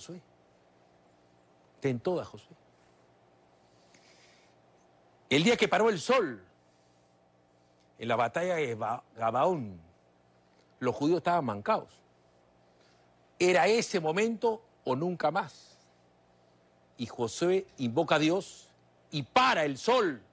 Josué. Está en todas, Josué. El día que paró el sol, en la batalla de Gabaón, los judíos estaban mancados. Era ese momento o nunca más. Y Josué invoca a Dios y para el sol.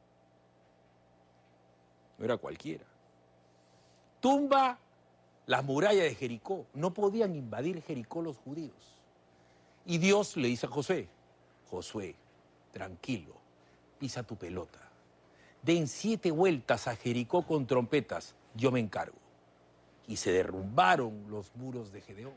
No era cualquiera. Tumba las murallas de Jericó. No podían invadir Jericó los judíos. Y Dios le dice a Josué, Josué, tranquilo, pisa tu pelota. Den 7 vueltas a Jericó con trompetas, yo me encargo. Y se derrumbaron los muros de Gedeón.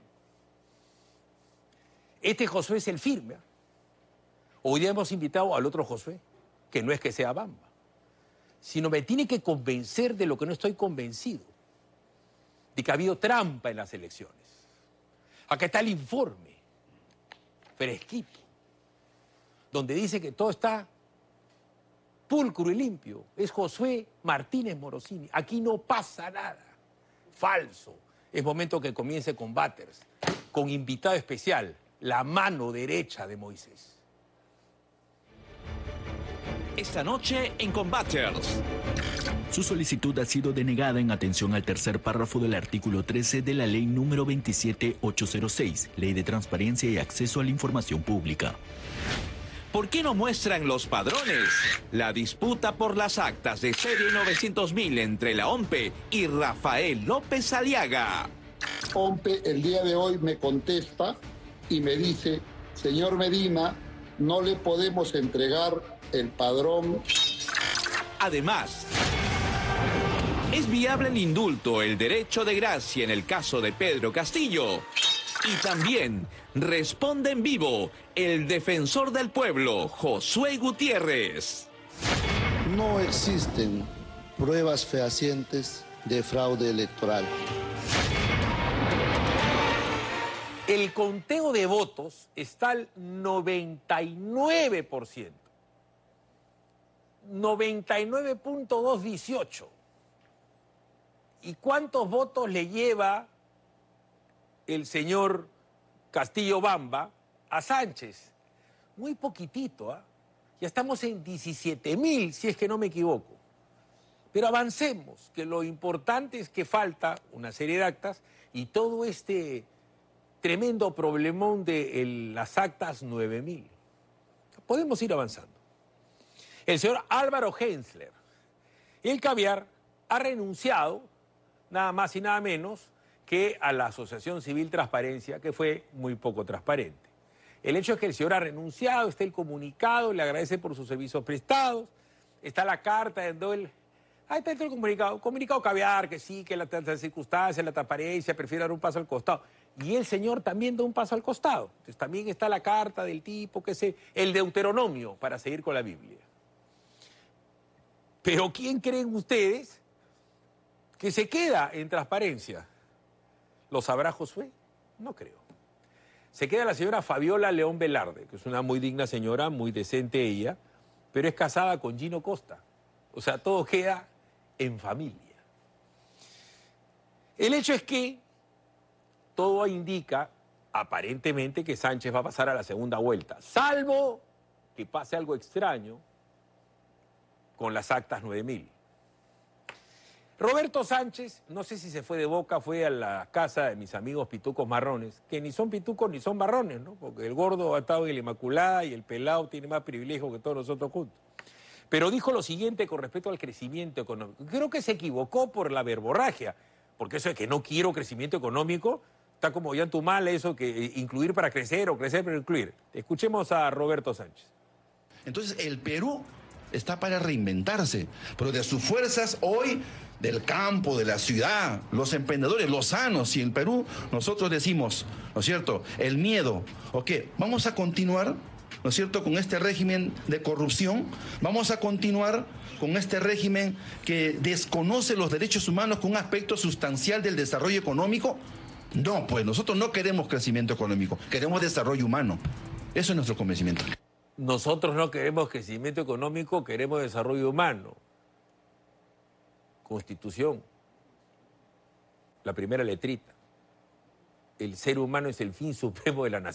Este Josué es el firme. Hoy día hemos invitado al otro Josué, que no es que sea Bamba, sino me tiene que convencer de lo que no estoy convencido, de que ha habido trampa en las elecciones. Acá está el informe, fresquito, donde dice que todo está pulcro y limpio. Es Josué Martínez Morosini. Aquí no pasa nada. Falso. Es momento que comience Combaters, con invitado especial, la mano derecha de Moisés. Esta noche en Combaters. Su solicitud ha sido denegada en atención al tercer párrafo del artículo 13 de la Ley número 27806, Ley de Transparencia y Acceso a la Información Pública. ¿Por qué no muestran los padrones? La disputa por las actas de serie 900.000 entre la OMPE y Rafael López Aliaga. OMPE el día de hoy me contesta y me dice, señor Medina, no le podemos entregar el padrón. Además, ¿es viable el indulto, el derecho de gracia en el caso de Pedro Castillo? Y también responde en vivo el defensor del pueblo, Josué Gutiérrez. No existen pruebas fehacientes de fraude electoral. El conteo de votos está al 99%. 99.218. ¿Y cuántos votos le lleva el señor Castillo Bamba a Sánchez? Muy poquitito, ¿ah? Ya estamos en 17.000, si es que no me equivoco. Pero avancemos, que lo importante es que falta una serie de actas y todo este tremendo problemón de las actas 9.000. Podemos ir avanzando. El señor Álvaro Hensler, el caviar, ha renunciado nada más y nada menos que a la Asociación Civil Transparencia, que fue muy poco transparente. El hecho es que el señor ha renunciado, está el comunicado, le agradece por sus servicios prestados, está la carta en él. Ahí está el comunicado caviar, que sí, que la circunstancia, la transparencia, prefiere dar un paso al costado. Y el señor también da un paso al costado. Entonces también está la carta del tipo, que es el Deuteronomio, para seguir con la Biblia. Pero ¿quién creen ustedes que se queda en transparencia? ¿Lo sabrá Josué? No creo. Se queda la señora Fabiola León Velarde, que es una muy digna señora, muy decente ella, pero es casada con Gino Costa. O sea, todo queda en familia. El hecho es que todo indica, aparentemente, que Sánchez va a pasar a la segunda vuelta, salvo que pase algo extraño con las actas 9.000. Roberto Sánchez, no sé si se fue de Boca, fue a la casa de mis amigos pitucos marrones, que ni son pitucos ni son marrones, ¿no? Porque el gordo ha estado en la Inmaculada y el pelado tiene más privilegio que todos nosotros juntos. Pero dijo lo siguiente con respecto al crecimiento económico. Creo que se equivocó por la verborragia, porque eso de que no quiero crecimiento económico, está como ya en tu mal eso que incluir para crecer o crecer para incluir. Escuchemos a Roberto Sánchez. Entonces el Perú está para reinventarse, pero de sus fuerzas hoy, del campo, de la ciudad, los emprendedores, los sanos, y en Perú nosotros decimos, ¿no es cierto?, el miedo, ¿ok? Vamos a continuar, ¿no es cierto?, con este régimen de corrupción, vamos a continuar con este régimen que desconoce los derechos humanos con un aspecto sustancial del desarrollo económico. No, pues nosotros no queremos crecimiento económico, queremos desarrollo humano. Eso es nuestro convencimiento. Nosotros no queremos crecimiento económico, queremos desarrollo humano. Constitución, la primera letrita. El ser humano es el fin supremo de la nación.